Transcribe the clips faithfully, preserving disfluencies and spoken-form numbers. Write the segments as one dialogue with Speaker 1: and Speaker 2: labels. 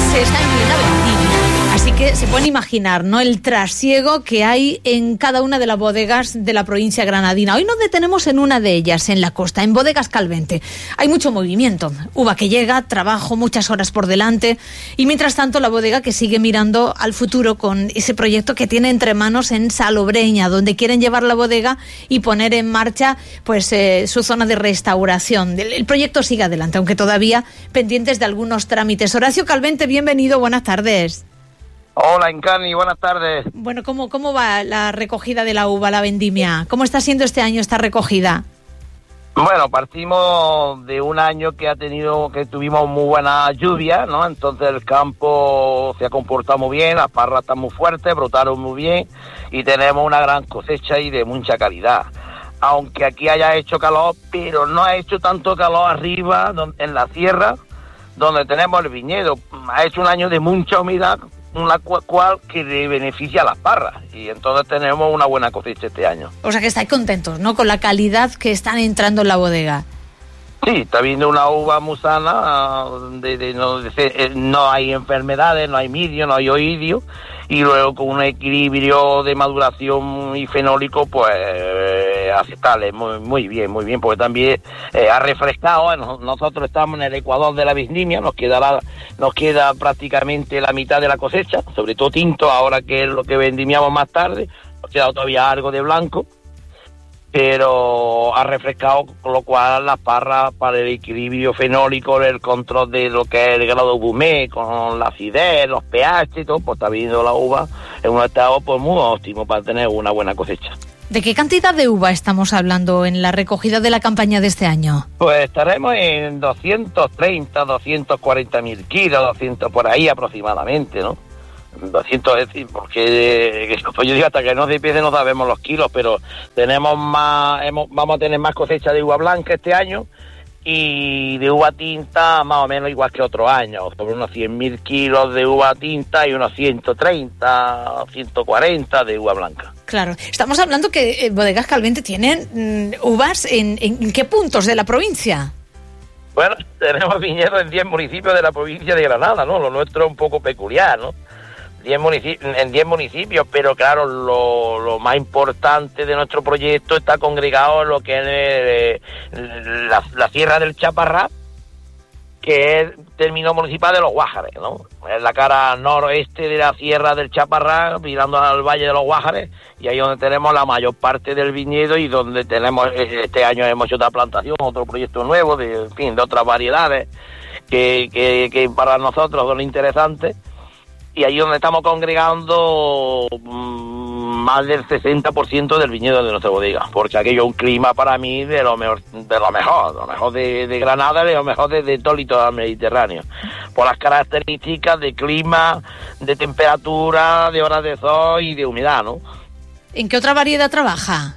Speaker 1: se está en plena vendimia. Así que se pueden imaginar, ¿no?, el trasiego que hay en cada una de las bodegas de la provincia granadina. Hoy nos detenemos en una de ellas, en la costa, en Bodegas Calvente. Hay mucho movimiento, uva que llega, trabajo, muchas horas por delante, y mientras tanto la bodega que sigue mirando al futuro con ese proyecto que tiene entre manos en Salobreña, donde quieren llevar la bodega y poner en marcha pues eh, su zona de restauración. El, el proyecto sigue adelante, aunque todavía pendientes de algunos trámites. Horacio Calvente, bienvenido, buenas tardes.
Speaker 2: Hola, Encarni, buenas tardes.
Speaker 1: Bueno, ¿cómo, ¿cómo va la recogida de la uva, la vendimia? ¿Cómo está siendo este año esta recogida?
Speaker 2: Bueno, partimos de un año que ha tenido, que tuvimos muy buena lluvia, ¿no? Entonces el campo se ha comportado muy bien, las parras están muy fuertes, brotaron muy bien y tenemos una gran cosecha y de mucha calidad. Aunque aquí haya hecho calor, pero no ha hecho tanto calor arriba, en la sierra, donde tenemos el viñedo. Ha hecho un año de mucha humedad, una cual que le beneficia a las parras, y entonces tenemos una buena cosecha este año.
Speaker 1: O sea que estáis contentos, ¿no?, con la calidad que están entrando en la bodega.
Speaker 2: Sí, está viendo una uva muy sana, de, de, no, de, no hay enfermedades, no hay midio, no hay oidio, y luego con un equilibrio de maduración y fenólico, pues aceptable, muy, muy bien, muy bien, porque también eh, ha refrescado. Nosotros estamos en el Ecuador de la vendimia, nos queda la, nos queda prácticamente la mitad de la cosecha, sobre todo tinto, ahora que es lo que vendimiamos más tarde, nos queda todavía algo de blanco, pero ha refrescado, con lo cual las parras, para el equilibrio fenólico, el control de lo que es el grado Bumé, con la acidez, los pH y todo, pues está viendo la uva en un estado pues muy óptimo para tener una buena cosecha.
Speaker 1: ¿De qué cantidad de uva estamos hablando en la recogida de la campaña de este año?
Speaker 2: Pues estaremos en doscientos treinta, doscientos cuarenta mil kilos, doscientos por ahí aproximadamente, ¿no? doscientos, es decir, porque pues yo digo, hasta que no se empiece no sabemos los kilos, pero tenemos más, hemos, vamos a tener más cosecha de uva blanca este año y de uva tinta más o menos igual que otros años, sobre unos cien mil kilos de uva tinta y unos ciento treinta, ciento cuarenta de uva blanca.
Speaker 1: Claro, estamos hablando que eh, Bodegas Calvente tienen mm, uvas en, en qué puntos de la provincia.
Speaker 2: Bueno, tenemos viñedos en diez municipios de la provincia de Granada, ¿no? Lo nuestro es un poco peculiar, ¿no? diez municipios, en diez municipios, pero claro, lo, lo más importante de nuestro proyecto está congregado en lo que es eh, la, la Sierra del Chaparrá, que es término municipal de Los Guájares, ¿no? Es la cara noroeste de la Sierra del Chaparrá, mirando al Valle de los Guájares, y ahí donde tenemos la mayor parte del viñedo y donde tenemos, este año hemos hecho otra plantación, otro proyecto nuevo, de, en fin, de otras variedades que, que, que para nosotros son interesantes. Y ahí donde estamos congregando mmm, más del sesenta por ciento del viñedo de nuestra bodega, porque aquello es un clima para mí de lo mejor, de lo mejor, lo mejor de, de Granada, de lo mejor de, de todo el litoral mediterráneo, por las características de clima, de temperatura, de horas de sol y de humedad, ¿no?
Speaker 1: ¿En qué otra variedad trabaja?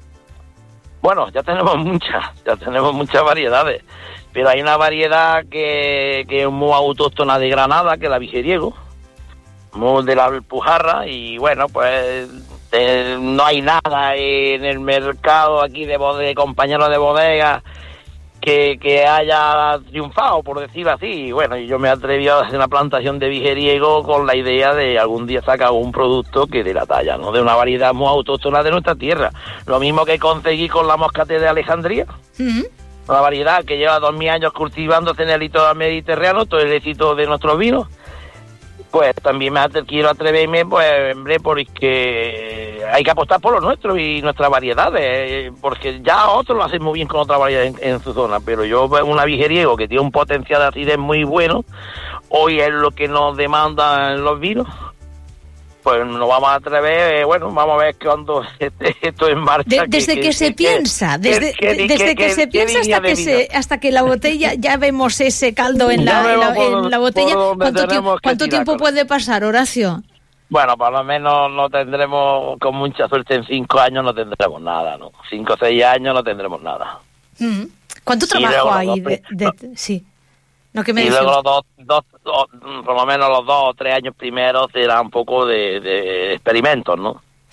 Speaker 2: Bueno, ya tenemos muchas, ya tenemos muchas variedades, pero hay una variedad que, que es muy autóctona de Granada, que es la Vigeriego, de la Alpujarra, y bueno, pues eh, no hay nada en el mercado aquí de, de compañeros de bodega que, que haya triunfado, por decirlo así. Y bueno, yo me atreví a hacer una plantación de vigeriego con la idea de algún día sacar un producto que de la talla, ¿no? De una variedad muy autóctona de nuestra tierra. Lo mismo que conseguí con la moscatel de Alejandría. Uh-huh. Una variedad que lleva dos mil años cultivándose en el litoral mediterráneo, todo el éxito de nuestros vinos. Pues también me quiero atreverme, pues, hombre, porque hay que apostar por lo nuestro y nuestras variedades, porque ya otros lo hacen muy bien con otras variedades en, en su zona, pero yo, una vigeriego que tiene un potencial de acidez muy bueno, hoy es lo que nos demandan los vinos, pues nos vamos a atrever, eh, bueno, vamos a ver cuando esté esto en marcha.
Speaker 1: De, desde que, que, que se que, piensa, desde, que, de, desde que, que se piensa hasta que se, hasta que la botella, ya vemos ese caldo en la, en la, por, en la botella. ¿Cuánto, tiempo, ¿cuánto tiempo puede pasar, Horacio?
Speaker 2: Bueno, por lo menos no tendremos, con mucha suerte, en cinco años no tendremos nada, ¿no? Cinco o seis años no tendremos nada.
Speaker 1: Mm. ¿Cuánto trabajo hay? De, de, de, sí. No, que me
Speaker 2: y luego los dos, dos, dos, por lo menos los dos o tres años primeros será un poco de, de experimentos, ¿no?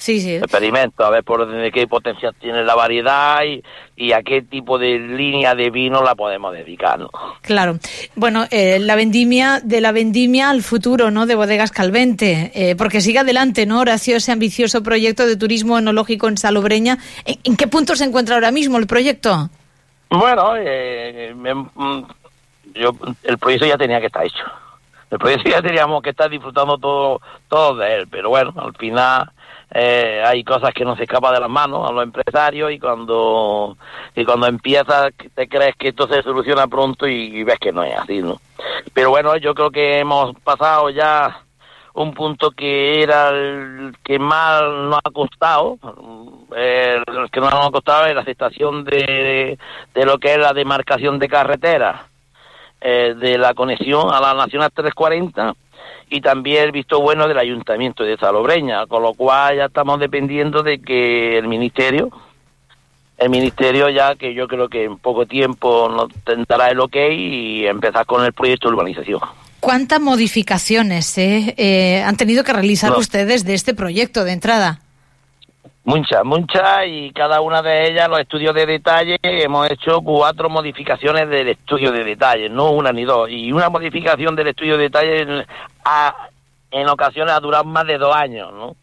Speaker 1: Sí, sí.
Speaker 2: Experimento, a ver por de qué potencial tiene la variedad y, y a qué tipo de línea de vino la podemos dedicar, ¿no?
Speaker 1: Claro. Bueno, eh, la vendimia, de la vendimia al futuro, ¿no?, de Bodegas Calvente, eh, porque sigue adelante, ¿no, Horacio, ese ambicioso proyecto de turismo enológico en Salobreña? ¿En, en qué punto se encuentra ahora mismo el proyecto?
Speaker 2: Bueno, eh, me, yo el proyecto ya tenía que estar hecho. El proyecto ya teníamos que estar disfrutando todo, todo de él, pero bueno, al final eh, hay cosas que no se escapan de las manos a los empresarios y cuando y cuando empiezas te crees que esto se soluciona pronto y ves que no es así, ¿no? Pero bueno, yo creo que hemos pasado ya un punto que era el que más nos ha costado, eh, el que más nos ha costado es la aceptación de, de lo que es la demarcación de carretera, eh, de la conexión a la Nacional trescientos cuarenta y también el visto bueno del Ayuntamiento de Salobreña, con lo cual ya estamos dependiendo de que el Ministerio, el Ministerio ya que yo creo que en poco tiempo nos tendrá el ok y empezar con el proyecto de urbanización.
Speaker 1: ¿Cuántas modificaciones eh, eh, han tenido que realizar no. ustedes de este proyecto de entrada?
Speaker 2: Muchas, muchas, y cada una de ellas, los estudios de detalle, hemos hecho cuatro modificaciones del estudio de detalle, no una ni dos, y una modificación del estudio de detalle a, en ocasiones ha durado más de dos años, ¿no?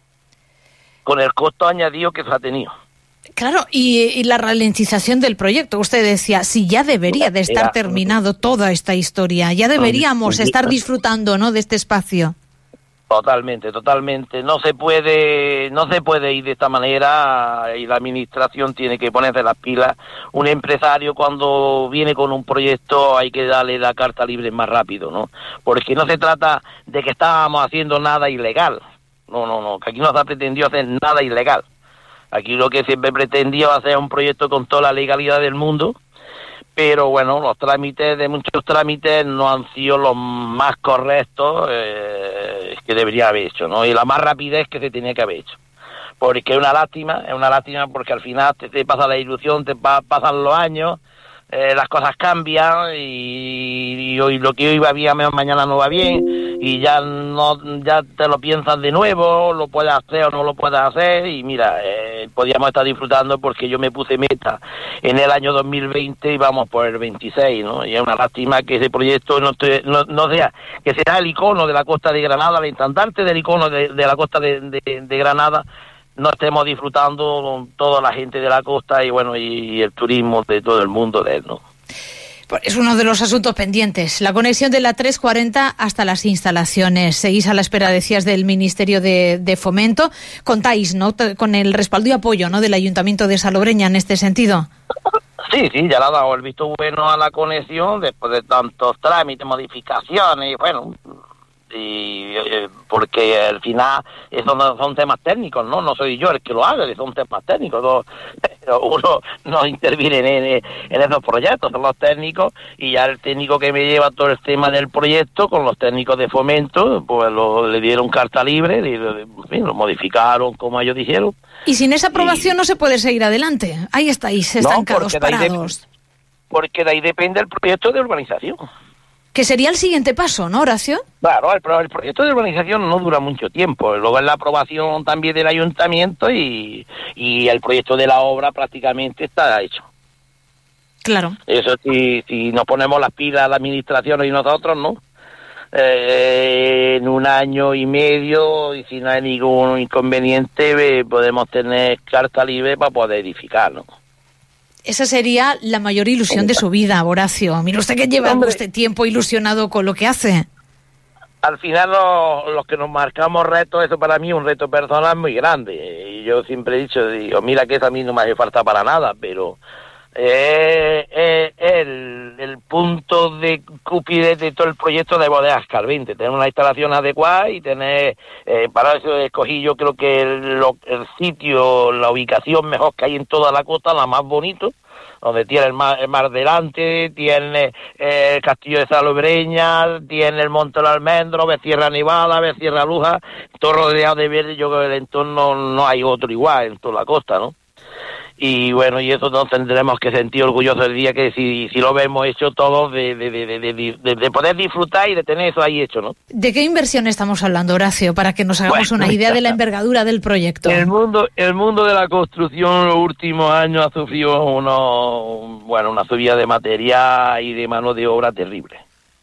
Speaker 2: Con el costo añadido que se ha tenido. Claro, y, y la ralentización del proyecto. Usted decía, si ya debería de estar Era, terminado toda esta historia, ya deberíamos estar disfrutando, ¿no?, de este espacio. Totalmente, totalmente. No se puede, no se puede ir de esta manera y la administración tiene que ponerse las pilas. Un empresario cuando viene con un proyecto hay que darle la carta libre más rápido, ¿no? Porque no se trata de que estábamos haciendo nada ilegal. No, no, no, que aquí no se ha pretendido hacer nada ilegal. Aquí lo que siempre pretendió hacer un proyecto con toda la legalidad del mundo, pero bueno, los trámites, de muchos trámites no han sido los más correctos eh, que debería haber hecho, ¿no? Y la más rapidez que se tenía que haber hecho. Porque es una lástima, es una lástima porque al final te, te pasa la ilusión, te pa, pasan los años, eh, las cosas cambian y, y hoy lo que hoy va bien, mañana no va bien y ya no ya te lo piensas de nuevo, lo puedes hacer o no lo puedes hacer y mira, eh, podíamos estar disfrutando porque yo me puse meta en el año dos mil veinte y vamos por el veintiséis, ¿no? Y es una lástima que ese proyecto no, te, no, no sea, que será el icono de la costa de Granada, el intendente del icono de, de la costa de, de, de Granada, no estemos disfrutando con toda la gente de la costa y bueno, y, y el turismo de todo el mundo de él, ¿no? Es uno de los asuntos pendientes, la conexión de la trescientos cuarenta hasta las instalaciones. Seguís a la espera, decías, del Ministerio de, de Fomento. Contáis, ¿no?, con el respaldo y apoyo, ¿no?, del Ayuntamiento de Salobreña en este sentido. Sí, sí, ya le ha dado el visto bueno a la conexión después de tantos trámites, modificaciones y bueno, y eh, porque al final esos no son temas técnicos, no no soy yo el que lo haga, son temas técnicos, no, uno no interviene en, en esos proyectos, son los técnicos y ya el técnico que me lleva todo el tema del proyecto con los técnicos de Fomento pues lo, le dieron carta libre y lo, en fin, lo modificaron como ellos dijeron. Y sin esa aprobación y... no se puede seguir adelante, ahí estáis estancados, no, parados. De, porque de ahí depende el proyecto de urbanización. Que sería el siguiente paso, ¿no, Horacio? Claro, el, el proyecto de urbanización no dura mucho tiempo. Luego es la aprobación también del ayuntamiento y, y el proyecto de la obra prácticamente está hecho. Claro. Eso si, si nos ponemos las pilas la administración y nosotros, ¿no? Eh, en un año y medio, y si no hay ningún inconveniente, eh, podemos tener carta libre para poder edificar, ¿no? Esa sería la mayor ilusión de su vida, Horacio. Mire usted que lleva Hombre, este tiempo ilusionado con lo que hace. Al final los, los que nos marcamos retos, eso para mí es un reto personal muy grande. Y yo siempre he dicho, digo, mira que eso a mí no me hace falta para nada, pero eh, eh, el, el punto de cúspide de todo el proyecto de Bodegas Calvente, tener una instalación adecuada y tener, eh, para eso escogí yo creo que el, lo, el sitio, la ubicación mejor que hay en toda la costa, la más bonito, donde tiene el mar, el mar delante, tiene eh, el castillo de Salobreña, tiene el Monte del Almendro, ves Sierra Nevada, ves Sierra Luja, todo rodeado de verde. Yo creo que el entorno no hay otro igual en toda la costa, ¿no? y bueno, y eso nos tendremos que sentir orgullosos el día que si, si lo vemos hecho todos, de, de, de, de, de, de poder disfrutar y de tener eso ahí hecho, ¿no?
Speaker 1: ¿De qué inversión estamos hablando, Horacio, para que nos hagamos bueno, una idea de la envergadura del proyecto?
Speaker 2: El mundo, el mundo de la construcción los últimos años ha sufrido uno, bueno, una subida de material y de mano de obra terrible.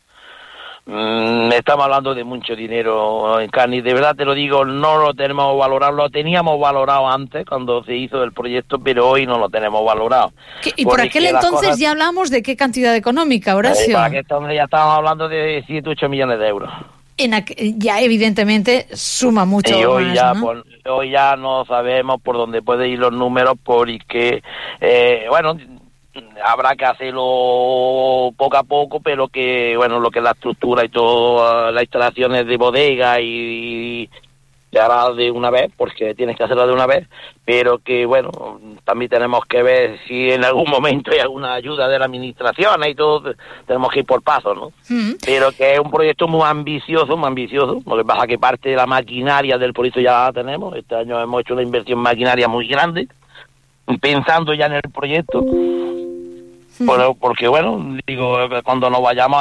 Speaker 2: Mm, estamos hablando de mucho dinero en carne y de verdad te lo digo, no lo tenemos valorado, lo teníamos valorado antes cuando se hizo el proyecto, pero hoy no lo tenemos valorado.
Speaker 1: ¿Qué? Y por aquel entonces cosas... ya hablamos de qué cantidad económica, Horacio.
Speaker 2: Eh, para que entonces ya estábamos hablando de siete u ocho millones de euros.
Speaker 1: En aqu- ya evidentemente suma mucho
Speaker 2: y hoy
Speaker 1: más,
Speaker 2: ya
Speaker 1: ¿no?
Speaker 2: por, hoy ya no sabemos por dónde pueden ir los números porque eh, bueno, habrá que hacerlo poco a poco, pero que bueno, lo que es la estructura y todas las instalaciones de bodega y, y se hará de una vez porque tienes que hacerlo de una vez, pero que bueno, también tenemos que ver si en algún momento hay alguna ayuda de la administración y todo, tenemos que ir por pasos, ¿no? Mm. Pero que es un proyecto muy ambicioso, muy ambicioso, lo que pasa que parte de la maquinaria del proyecto ya la tenemos, este año hemos hecho una inversión maquinaria muy grande, pensando ya en el proyecto, mm. por, porque bueno, digo, cuando nos vayamos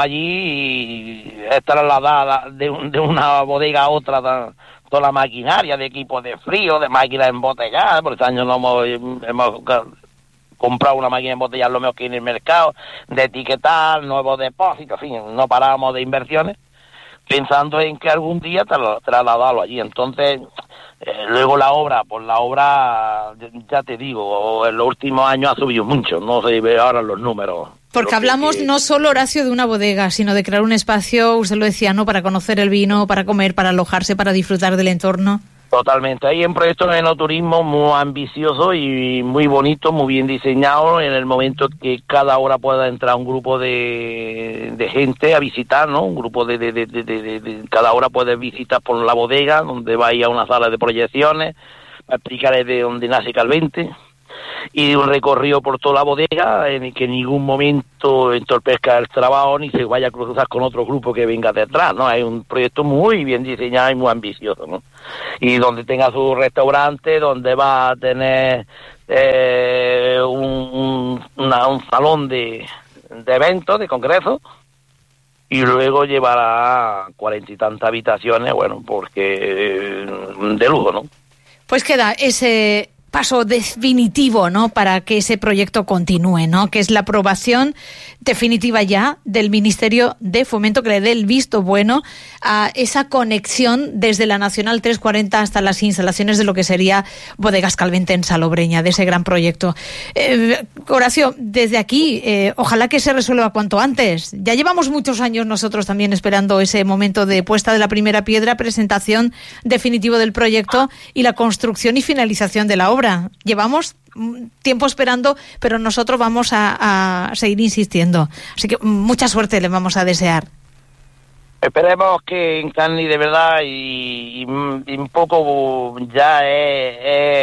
Speaker 2: allí es trasladada de, de una bodega a otra, da, toda la maquinaria de equipos de frío, de máquinas embotelladas, por este año no hemos, hemos comprado una máquina embotellada lo mejor que en el mercado, de etiquetar, nuevos depósitos, en fin, no parábamos de inversiones, pensando en que algún día trasladarlo allí. Entonces, eh, luego la obra, pues la obra, ya te digo, en los últimos años ha subido mucho, no se ve ahora los números.
Speaker 1: Porque hablamos que... no solo, Horacio, de una bodega, sino de crear un espacio, usted lo decía, ¿no?, para conocer el vino, para comer, para alojarse, para disfrutar del entorno.
Speaker 2: Totalmente. Hay un proyecto de enoturismo muy ambicioso y muy bonito, muy bien diseñado, en el momento que cada hora pueda entrar un grupo de, de gente a visitar, ¿no? Un grupo de, de, de, de, de, de cada hora puede visitar por la bodega, donde va a ir a una sala de proyecciones, para explicarles de dónde nace Calvente, y un recorrido por toda la bodega en el que en ningún momento entorpezca el trabajo ni se vaya a cruzar con otro grupo que venga detrás, ¿no? Hay un proyecto muy bien diseñado y muy ambicioso, ¿no? Y donde tenga su restaurante, donde va a tener eh, un, un, una, un salón de, de eventos, de congresos, y luego llevará cuarenta y tantas habitaciones, bueno, porque de lujo, ¿no?
Speaker 1: Pues queda ese paso definitivo, ¿no?, para que ese proyecto continúe, ¿no?, que es la aprobación definitiva ya del Ministerio de Fomento, que le dé el visto bueno a esa conexión desde la Nacional trescientos cuarenta hasta las instalaciones de lo que sería Bodegas Calvente en Salobreña, de ese gran proyecto. Eh, Horacio, desde aquí, eh, ojalá que se resuelva cuanto antes. Ya llevamos muchos años nosotros también esperando ese momento de puesta de la primera piedra, presentación definitiva del proyecto y la construcción y finalización de la obra. Llevamos tiempo esperando, pero nosotros vamos a, a seguir insistiendo. Así que mucha suerte le vamos a desear.
Speaker 2: Esperemos que en carne de verdad y, y, y un poco ya es,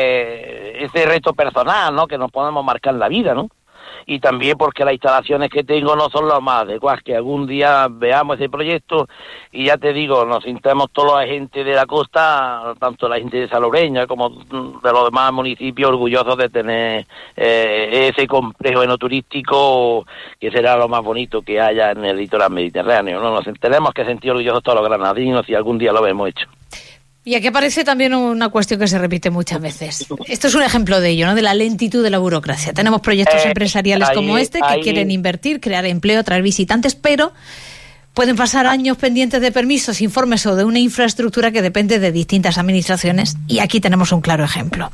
Speaker 2: es ese reto personal, ¿no?, que nos podemos marcar la vida, ¿no? Y también porque las instalaciones que tengo no son las más adecuadas, que algún día veamos ese proyecto y ya te digo, nos sintamos toda la gente de la costa, tanto la gente de Salobreña como de los demás municipios, orgullosos de tener eh, ese complejo enoturístico que será lo más bonito que haya en el litoral mediterráneo, ¿no? Nos tenemos que sentir orgullosos todos los granadinos si algún día lo hemos hecho.
Speaker 1: Y aquí aparece también una cuestión que se repite muchas veces. Esto es un ejemplo de ello, ¿no?, de la lentitud de la burocracia. Tenemos proyectos eh, empresariales ahí, como este que ahí. quieren invertir, crear empleo, traer visitantes, pero pueden pasar años pendientes de permisos, informes o de una infraestructura que depende de distintas administraciones. Y aquí tenemos un claro ejemplo.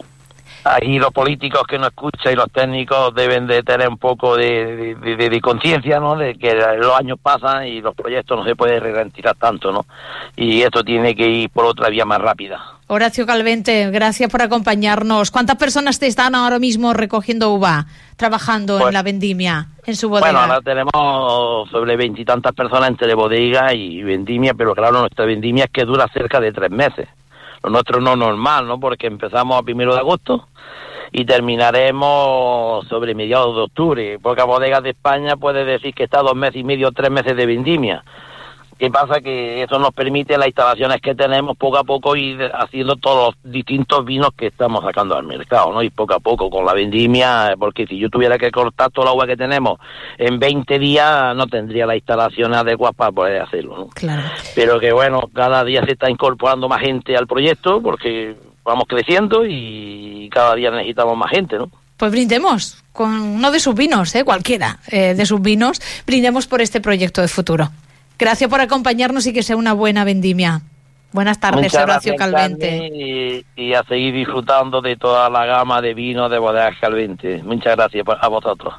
Speaker 2: Ahí los políticos que nos escuchan y los técnicos deben de tener un poco de, de, de, de conciencia, ¿no?, de que los años pasan y los proyectos no se pueden ralentizar tanto, ¿no? Y esto tiene que ir por otra vía más rápida.
Speaker 1: Horacio Calvente, gracias por acompañarnos. ¿Cuántas personas te están ahora mismo recogiendo uva, trabajando pues, en la vendimia, en su bodega?
Speaker 2: Bueno, ahora tenemos sobre veintitantas personas entre bodega y vendimia, pero claro, nuestra vendimia es que dura cerca de tres meses. Lo nuestro no normal, ¿no?, porque empezamos a primero de agosto y terminaremos sobre mediados de octubre. Pocas bodegas de España puede decir que está dos meses y medio, tres meses de vendimia. ¿Qué pasa? Que eso nos permite, las instalaciones que tenemos, poco a poco ir haciendo todos los distintos vinos que estamos sacando al mercado, ¿no? Y poco a poco, con la vendimia, porque si yo tuviera que cortar todo el agua que tenemos en veinte días, no tendría las instalaciones adecuadas para poder hacerlo, ¿no?
Speaker 1: Claro.
Speaker 2: Pero que bueno, cada día se está incorporando más gente al proyecto, porque vamos creciendo y cada día necesitamos más gente, ¿no?
Speaker 1: Pues brindemos con uno de sus vinos, ¿eh? Cualquiera eh, de sus vinos, brindemos por este proyecto de futuro. Gracias por acompañarnos y que sea una buena vendimia. Buenas tardes,
Speaker 2: Muchas
Speaker 1: Horacio
Speaker 2: gracias,
Speaker 1: Calvente.
Speaker 2: Y, y a seguir disfrutando de toda la gama de vinos de Bodegas Calvente. Muchas gracias a vosotros.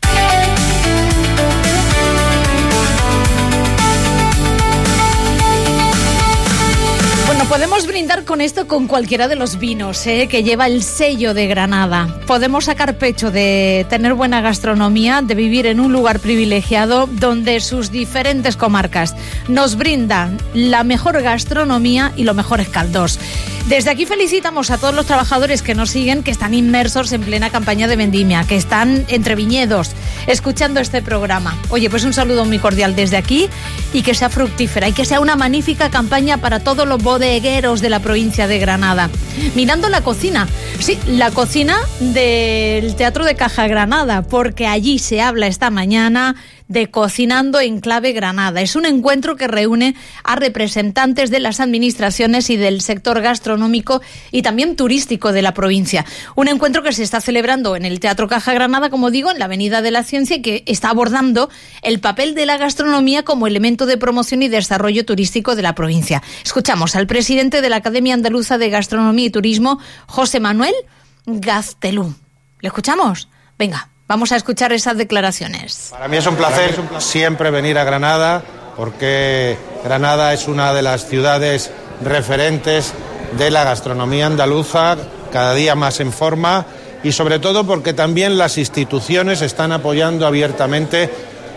Speaker 1: Bueno, podemos brindar con esto con cualquiera de los vinos, ¿eh? Que lleva el sello de Granada. Podemos sacar pecho de tener buena gastronomía, de vivir en un lugar privilegiado donde sus diferentes comarcas nos brindan la mejor gastronomía y los mejores caldos. Desde aquí felicitamos a todos los trabajadores que nos siguen, que están inmersos en plena campaña de vendimia, que están entre viñedos, escuchando este programa. Oye, pues un saludo muy cordial desde aquí y que sea fructífera y que sea una magnífica campaña para todos los bodegueros de la provincia de Granada. Mirando la cocina, sí, la cocina del Teatro de Caja Granada, porque allí se habla esta mañana de Cocinando en Clave Granada. Es un encuentro que reúne a representantes de las administraciones y del sector gastronómico y también turístico de la provincia. Un encuentro que se está celebrando en el Teatro Caja Granada, como digo, en la Avenida de la Ciencia, y que está abordando el papel de la gastronomía como elemento de promoción y desarrollo turístico de la provincia. Escuchamos al presidente de la Academia Andaluza de Gastronomía y Turismo, José Manuel Gaztelú. ¿Le escuchamos? Venga. Vamos a escuchar esas declaraciones.
Speaker 3: Para mí es un placer, es un placer siempre venir a Granada, porque Granada es una de las ciudades referentes de la gastronomía andaluza, cada día más en forma, y sobre todo porque también las instituciones están apoyando abiertamente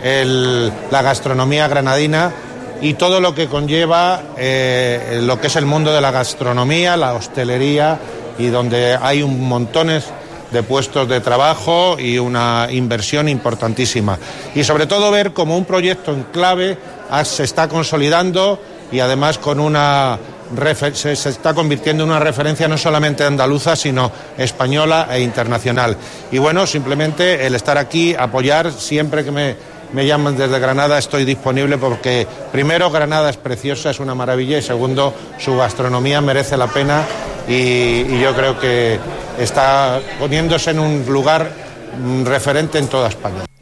Speaker 3: el, la gastronomía granadina y todo lo que conlleva eh, lo que es el mundo de la gastronomía, la hostelería, y donde hay un montones de puestos de trabajo y una inversión importantísima. Y sobre todo ver cómo un proyecto en clave se está consolidando y además con una se está convirtiendo en una referencia no solamente andaluza, sino española e internacional. Y bueno, simplemente el estar aquí, apoyar, siempre que me, me llaman desde Granada estoy disponible, porque primero Granada es preciosa, es una maravilla, y segundo, su gastronomía merece la pena. Y, y yo creo que está poniéndose en un lugar referente en toda España.